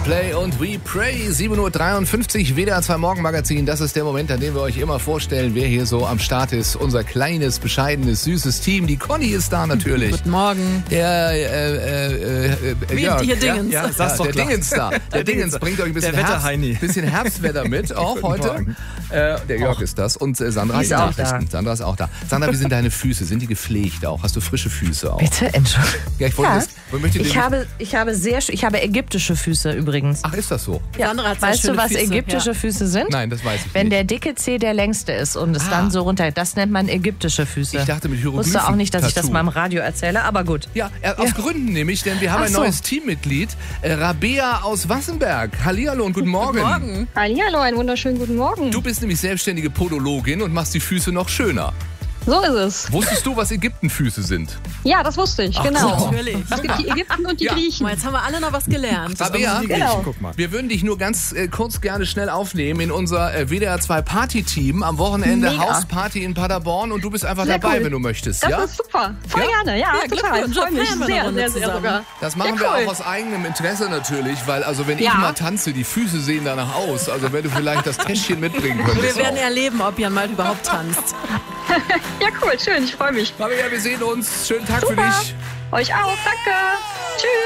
Coldplay und We Pray. 7:53 Uhr, WDR 2 Morgenmagazin. Das ist der Moment, an dem wir euch immer vorstellen, wer hier so am Start ist. Unser kleines, bescheidenes, süßes Team. Die Conny ist da natürlich. Guten Morgen. Der Jörg, hier Dingens. Ja, der Dingens da. Der Dingens bringt euch ein bisschen, bisschen Herbstwetter mit, auch heute. Der Jörg ist das. Und Sandra ist auch da. Sandra ist auch da. Sandra, wie sind deine Füße? Sind die gepflegt auch? Hast du frische Füße auch? Bitte, Entschuldigung. Ja, ich habe ägyptische Füße übrigens. Ach, ist das so? Ja. Sandra hat Weißt du, was Füße. ägyptische Füße sind? Nein, das weiß ich Wenn nicht. der dicke Zeh der längste ist und es dann so runter, das nennt man ägyptische Füße. Ich dachte mit Hieroglyphen. Wusste auch nicht, dass ich das Tattoo. mal im Radio erzähle, aber gut. Ja, aus Gründen nämlich, denn wir haben ein neues Teammitglied, Rabea aus Wassenberg. Hallihallo und guten Morgen. Guten Morgen. Hallihallo, einen wunderschönen guten Morgen. Du bist nämlich selbstständige Podologin und machst die Füße noch schöner. So ist es. Wusstest du, was Ägyptenfüße sind? Ja, das wusste ich, genau. Natürlich. Es gibt die Ägypten und die Griechen. Mal, jetzt haben wir alle noch was gelernt. Rabea, Genau. guck mal. Wir würden dich nur ganz kurz gerne schnell aufnehmen in unser WDR 2 Party-Team. Am Wochenende Mega. Hausparty in Paderborn und du bist einfach Sehr dabei, cool. wenn du möchtest. Das Ja? ist super. Voll Ja? gerne, ja, total. Glückwunsch, Freue mich feiern wir eine sehr, Runde sehr, sehr zusammen. sogar. Das machen Ja, wir cool. auch aus eigenem Interesse natürlich, weil also wenn ich Ja. mal tanze, die Füße sehen danach aus. Also wenn du vielleicht das Täschchen mitbringen Wir könntest. werden auch. erleben, ob Jan Malt überhaupt tanzt. Ja, cool, schön, ich freue mich. Rabea, wir sehen uns. Schönen Tag für Super. dich. Euch auch, danke. Tschüss.